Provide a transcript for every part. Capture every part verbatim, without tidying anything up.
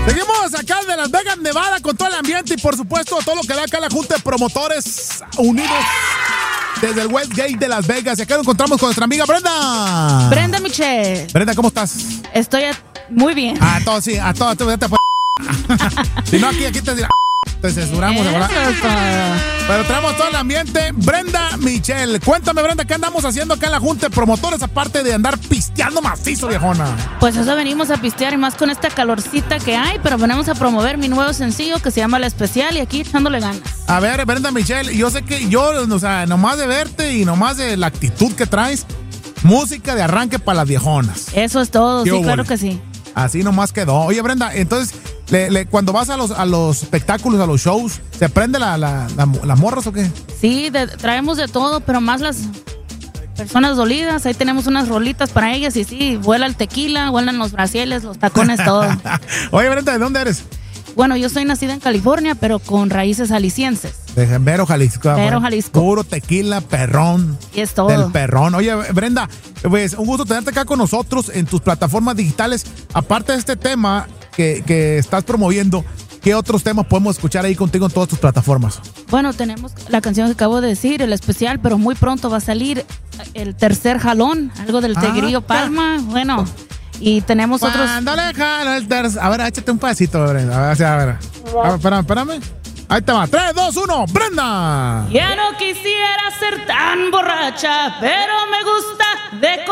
Seguimos acá de Las Vegas, Nevada, con todo el ambiente y por supuesto todo lo que da acá la Junta de Promotores Unidos desde el Westgate de Las Vegas. Y acá nos encontramos con nuestra amiga Brenda. Brenda Michelle. Brenda, ¿cómo estás? Estoy a... muy bien. A todo, sí, a todo. Te, te, te, si no, aquí, aquí te dirá. Te censuramos, ¿verdad? Pero traemos todo el ambiente. Brenda Michelle, cuéntame, Brenda, ¿qué andamos haciendo acá en la Junta de Promotores aparte de andar pisteando macizo, viejona? Pues eso venimos a pistear y más con esta calorcita que hay, pero venimos a promover mi nuevo sencillo que se llama La Especial y aquí echándole ganas. A ver, Brenda Michelle, yo sé que yo, o sea, nomás de verte y nomás de la actitud que traes, música de arranque para las viejonas. Eso es todo, sí, claro que sí. Así nomás quedó. Oye, Brenda, entonces, le, le, cuando vas a los, a los espectáculos, a los shows, ¿se prende la, la, la, las morras o qué? Sí, de, traemos de todo, pero más las personas dolidas. Ahí tenemos unas rolitas para ellas y sí, vuela el tequila, vuelan los brasieles, los tacones, todo. Oye, Brenda, ¿de dónde eres? Bueno, yo soy nacida en California, pero con raíces jaliscienses. De Vero, Jalisco. Vero, Jalisco. Puro tequila, perrón. Y es todo. Del perrón. Oye, Brenda, pues un gusto tenerte acá con nosotros en tus plataformas digitales. Aparte de este tema que, que estás promoviendo, ¿qué otros temas podemos escuchar ahí contigo en todas tus plataformas? Bueno, tenemos la canción que acabo de decir, El Especial, pero muy pronto va a salir el tercer jalón, algo del Tigrillo ah, Palma. Bueno, y tenemos Cuando otros... Cuando le jalo el tercer... A ver, échate un pedacito, Brenda. A ver, a ver. A ver, espérame, espérame. Ahí te va. tres, dos, uno, ¡Brenda! Ya no quisiera ser tan borracha, pero me gusta de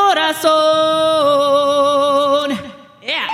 corazón. Yeah.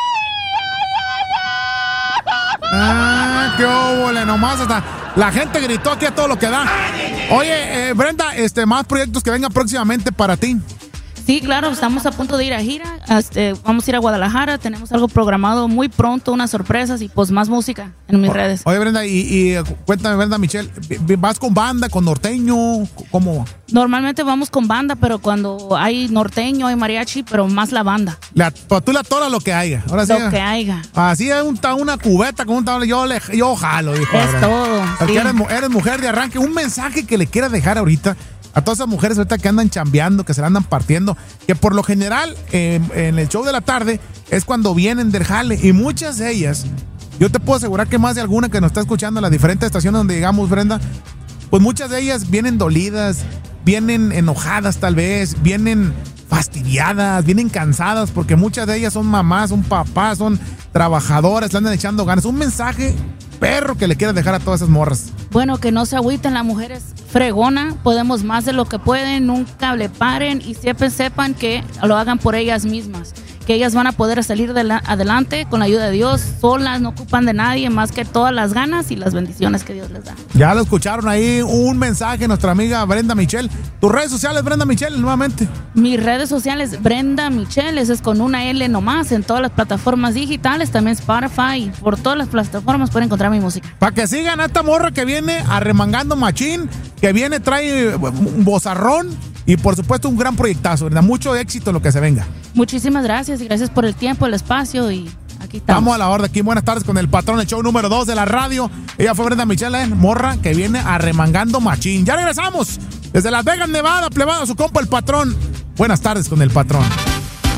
Ah, qué óvole, nomás hasta la gente gritó aquí a todo lo que da. Oye, eh, Brenda, este, más proyectos que vengan próximamente para ti. Sí, claro, estamos a punto de ir a gira. Este, vamos a ir a Guadalajara. Tenemos algo programado muy pronto, unas sorpresas y pues más música en mis o, redes. Oye, Brenda, y, y cuéntame, Brenda Michelle, ¿vas con banda, con norteño? ¿Cómo? Normalmente vamos con banda, pero cuando hay norteño, hay mariachi, pero más la banda. La, tú la toras lo que haya. Ahora sí. Lo que haya. Así es un, una cubeta con un tabla. Yo, le, yo jalo, dijo. Es todo. Porque Sí. eres, eres mujer de arranque. Un mensaje que le quieras dejar ahorita a todas esas mujeres ahorita que andan chambeando, que se la andan partiendo, que por lo general eh, en el show de la tarde es cuando vienen del jale y muchas de ellas, yo te puedo asegurar que más de alguna que nos está escuchando en las diferentes estaciones donde llegamos, Brenda, pues muchas de ellas vienen dolidas, vienen enojadas tal vez, vienen fastidiadas, vienen cansadas porque muchas de ellas son mamás, son papás, son trabajadoras, le andan echando ganas. Un mensaje perro que le quieras dejar a todas esas morras. Bueno, que no se agüiten, la mujer es fregona, podemos más de lo que pueden, nunca le paren y siempre sepan que lo hagan por ellas mismas, que ellas van a poder salir de la, adelante con la ayuda de Dios, solas, no ocupan de nadie más que todas las ganas y las bendiciones que Dios les da. Ya lo escucharon ahí, un mensaje nuestra amiga Brenda Michelle. Tus redes sociales, Brenda Michelle, nuevamente. Mis redes sociales, Brenda Michelle, ese es con una L nomás, en todas las plataformas digitales, también Spotify, por todas las plataformas pueden encontrar mi música. Para que sigan a esta morra que viene arremangando machín, que viene, trae un bozarrón y por supuesto un gran proyectazo, ¿verdad? Mucho éxito en lo que se venga. Muchísimas gracias y gracias por el tiempo, el espacio y aquí estamos. Vamos a la orden aquí. Buenas tardes con el patrón, el show número dos de la radio. Ella fue Brenda Michelle, ¿eh? Morra que viene arremangando machín. Ya regresamos desde Las Vegas, Nevada, plebada, su compa el patrón. Buenas tardes con el patrón.